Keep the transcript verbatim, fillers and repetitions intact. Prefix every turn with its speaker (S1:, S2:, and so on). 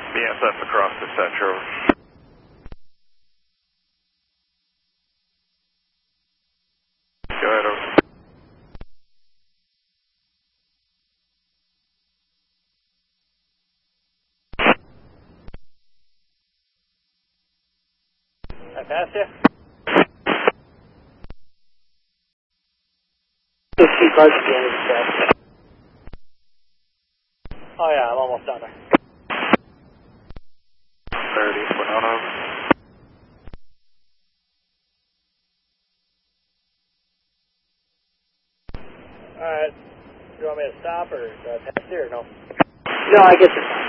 S1: B S F across the Centro. Go ahead, over.
S2: I passed you? Two cars at the end of the step. Oh yeah, I'm almost done there.
S1: thirty, one on over.
S2: Alright, you want me to stop or uh, pass here or no? No, I get you.